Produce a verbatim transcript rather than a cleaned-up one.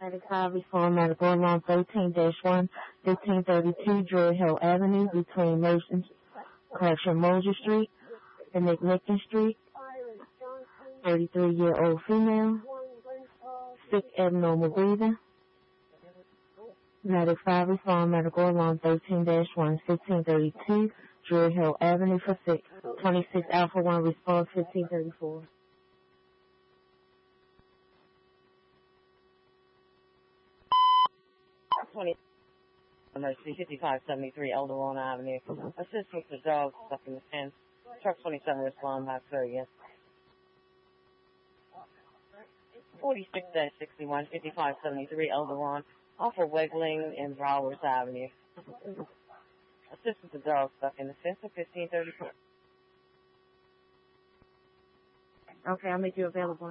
Medical Reform Medical Along thirteen dash one, fifteen thirty-two Druid Hill Avenue between Motion, correction, Mosier Street and McNicken Street. thirty-three-year-old female, sick abnormal breathing. Medical Reform Medical Along thirteen dash one, fifteen thirty-two Druid Hill Avenue for sick. twenty-six Alpha one response fifteen thirty-four. twenty Emergency fifty-five seventy-three Elderone Avenue. Assist with the dog stuck in the fence. Truck twenty-seven respond by thirtieth. forty-six sixty-one fifty-five seventy-three Elderone. Off of Wegling and Browers Avenue. Assist with the dog stuck in the fence at fifteen thirty-four. Okay, I'll make you available.